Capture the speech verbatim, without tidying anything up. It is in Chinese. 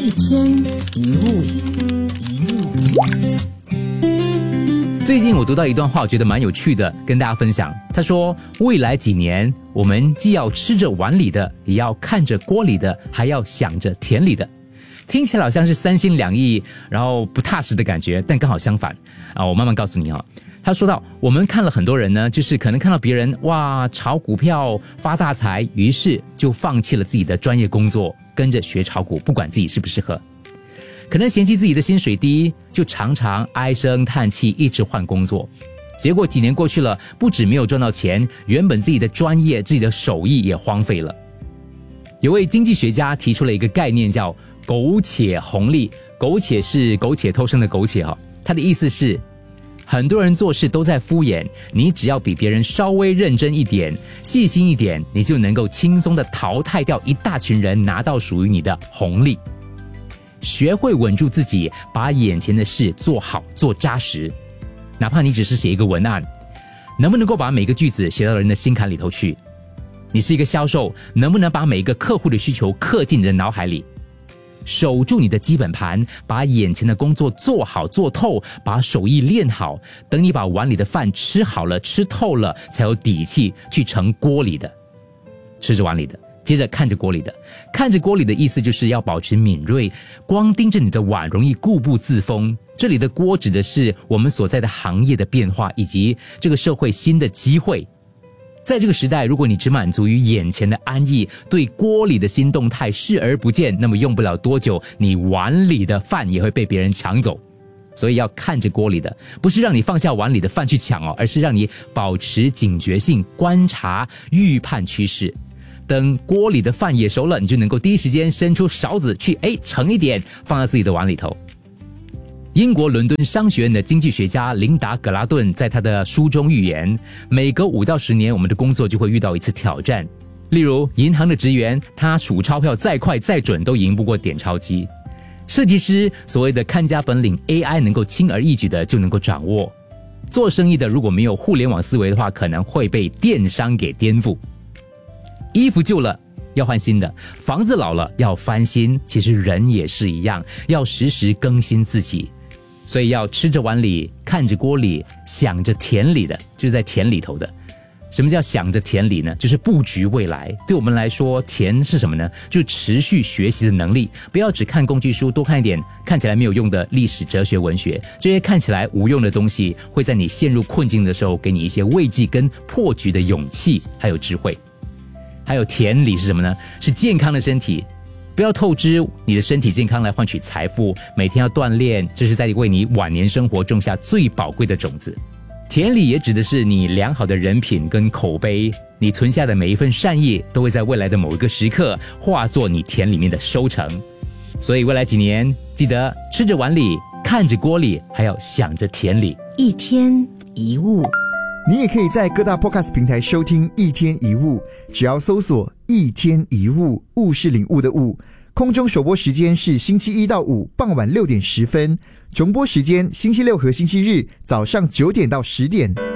一天一物。 最近我读到一段话，我觉得蛮有趣的，跟大家分享。他说，未来几年我们既要吃着碗里的，也要看着锅里的，还要想着田里的。听起来好像是三心两意，然后不踏实的感觉，但刚好相反啊！我慢慢告诉你哈。他说到，我们看了很多人呢，就是可能看到别人哇炒股票发大财，于是就放弃了自己的专业工作，跟着学炒股，不管自己适不适合。可能嫌弃自己的薪水低，就常常唉声叹气，一直换工作。结果几年过去了，不止没有赚到钱，原本自己的专业、自己的手艺也荒废了。有位经济学家提出了一个概念，叫苟且红利。苟且是苟且偷生的苟且哈，他的意思是，很多人做事都在敷衍，你只要比别人稍微认真一点、细心一点，你就能够轻松地淘汰掉一大群人，拿到属于你的红利。学会稳住自己，把眼前的事做好做扎实。哪怕你只是写一个文案，能不能够把每个句子写到人的心坎里头去？你是一个销售，能不能把每个客户的需求刻进你的脑海里？守住你的基本盘，把眼前的工作做好做透，把手艺练好，等你把碗里的饭吃好了吃透了，才有底气去盛锅里的。吃着碗里的，接着看着锅里的。看着锅里的意思就是要保持敏锐，光盯着你的碗容易固步自封。这里的锅指的是我们所在的行业的变化，以及这个社会新的机会。在这个时代，如果你只满足于眼前的安逸，对锅里的新动态视而不见，那么用不了多久，你碗里的饭也会被别人抢走。所以要看着锅里的，不是让你放下碗里的饭去抢哦，而是让你保持警觉性，观察预判趋势。等锅里的饭也熟了，你就能够第一时间伸出勺子去哎盛一点，放在自己的碗里头。英国伦敦商学院的经济学家琳达·格拉顿在他的书中预言，每隔五到十年，我们的工作就会遇到一次挑战。例如，银行的职员，他数钞票再快再准，都赢不过点钞机。设计师，所谓的看家本领 A I 能够轻而易举的就能够掌握。做生意的，如果没有互联网思维的话，可能会被电商给颠覆。衣服旧了要换新的，房子老了要翻新，其实人也是一样，要时时更新自己。所以要吃着碗里，看着锅里，想着田里的，就是在田里头的。什么叫想着田里呢？就是布局未来。对我们来说，田是什么呢？就是持续学习的能力。不要只看工具书，多看一点看起来没有用的历史、哲学、文学。这些看起来无用的东西，会在你陷入困境的时候，给你一些慰藉跟破局的勇气，还有智慧。还有田里是什么呢？是健康的身体。不要透支你的身体健康来换取财富，每天要锻炼，这是在为你晚年生活种下最宝贵的种子。田里也指的是你良好的人品跟口碑，你存下的每一份善意都会在未来的某一个时刻化作你田里面的收成。所以未来几年，记得吃着碗里，看着锅里，还要想着田里。 一天一物。 你也可以在各大 podcast 平台收听一天一物，只要搜索一天一物，物是领悟的物。空中首播时间是星期一到五傍晚六点十分，重播时间星期六和星期日早上九点到十点。